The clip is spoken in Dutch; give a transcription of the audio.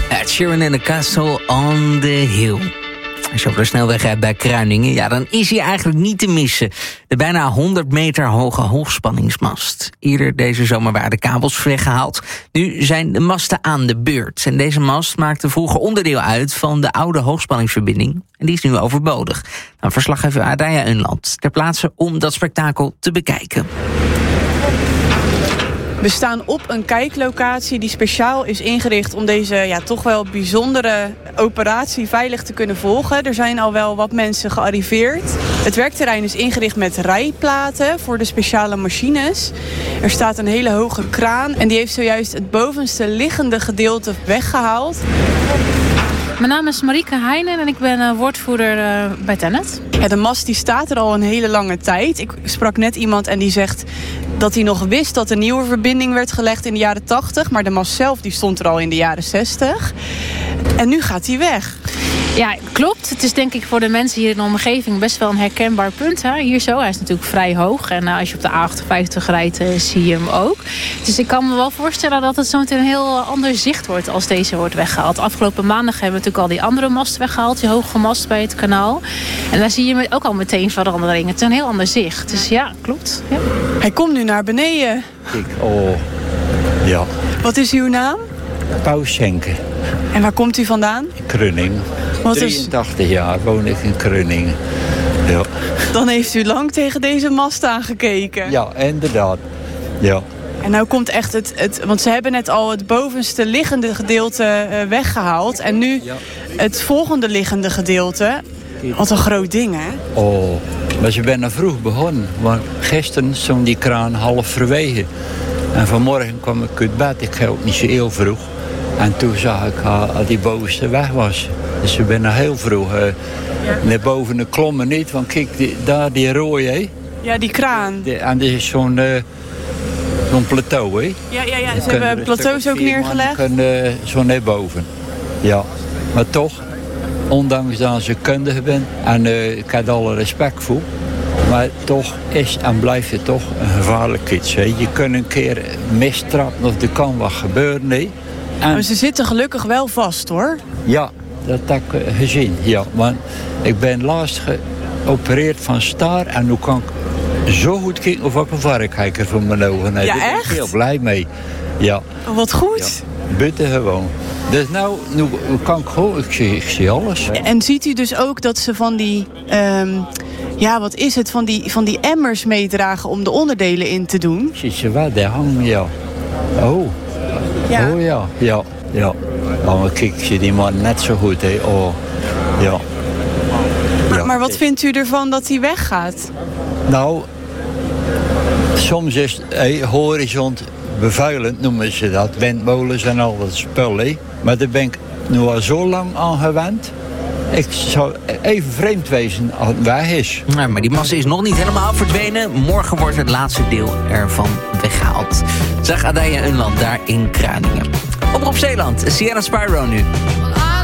Ed Sheeran in the Castle on the Hill. Als je op de snelweg rijdt bij Kruiningen, ja, dan is hij eigenlijk niet te missen. De bijna 100 meter hoge hoogspanningsmast. Eerder deze zomer waren de kabels weggehaald. Nu zijn de masten aan de beurt. En deze mast maakte vroeger onderdeel uit van de oude hoogspanningsverbinding. En die is nu overbodig. Nou, verslaggever Adaya Unland ter plaatse om dat spektakel te bekijken. We staan op een kijklocatie die speciaal is ingericht om deze toch wel bijzondere operatie veilig te kunnen volgen. Er zijn al wel wat mensen gearriveerd. Het werkterrein is ingericht met rijplaten voor de speciale machines. Er staat een hele hoge kraan en die heeft zojuist het bovenste liggende gedeelte weggehaald. Mijn naam is Marieke Heijnen en ik ben woordvoerder bij TenneT. Ja, de mast die staat er al een hele lange tijd. Ik sprak net iemand en die zegt dat hij nog wist dat een nieuwe verbinding werd gelegd in de jaren 80. Maar de mast zelf die stond er al in de jaren 60. En nu gaat hij weg. Ja, klopt. Het is denk ik voor de mensen hier in de omgeving best wel een herkenbaar punt. Hè? Hier zo, hij is natuurlijk vrij hoog. En als je op de A58 rijdt, zie je hem ook. Dus ik kan me wel voorstellen dat het zo meteen een heel ander zicht wordt als deze wordt weggehaald. Afgelopen maandag hebben we natuurlijk al die andere mast weggehaald. Die hoge mast bij het kanaal. En daar zie je ook al meteen veranderingen. Het is een heel ander zicht. Dus ja, klopt. Ja. Hij komt nu naar beneden. Ja. Wat is uw naam? Paus Schenken. En waar komt u vandaan? In Krunning. Wat 83 jaar woon ik in Krunning. Ja. Dan heeft u lang tegen deze mast aangekeken. Ja, inderdaad. Ja. En nou komt echt want ze hebben net al het bovenste liggende gedeelte weggehaald. En nu het volgende liggende gedeelte. Wat een groot ding, hè? Oh, maar ze zijn er vroeg begonnen. Want gisteren stond die kraan half verwegen. En vanmorgen kwam ik uit bed. Ik ga ook niet zo heel vroeg. En toen zag ik dat die bovenste weg was. Dus ze zijn heel vroeg naar boven de klommen niet. Want kijk, daar die rode, hè? Ja, die kraan. En dit is zo'n plateau, hè? Ja. Ze hebben plateaus ook neergelegd. Zo naar boven. Ja, maar toch, ondanks dat ze kundig ben, en ik heb alle respect voor, maar toch is en blijft het toch een gevaarlijk iets. Hè? Je kunt een keer mistrappen of er kan wat gebeuren. Nee. Maar ze zitten gelukkig wel vast, hoor. Ja, dat heb ik gezien. Ja. Want ik ben laatst geopereerd van staar en nu kan ik zo goed kijken of ik een varkijker voor mijn ogen heb. Ja, Daar ben ik heel blij mee. Ja. Oh, wat goed. Ja, buitengewoon. Dus nu kan ik gewoon, ik zie alles. En ziet u dus ook dat ze van die, wat is het, van die emmers meedragen om de onderdelen in te doen? Ziet ze wel, die hangen, ja. Oh. Ja. Oh ja. Maar kijk, ik zie die man net zo goed, hè. Oh, ja. Maar wat vindt u ervan dat hij weggaat? Nou, soms is horizon bevuilend, noemen ze dat. Windmolens en al dat spul, hè. Maar daar ben ik nu al zo lang aan gewend. Ik zou even vreemd wezen als het weg is. Nou, maar die massa is nog niet helemaal verdwenen. Morgen wordt het laatste deel ervan weggehaald. Zag Adaya Unland daar in Kruiningen. Op Zeeland, Sierra Spyro nu.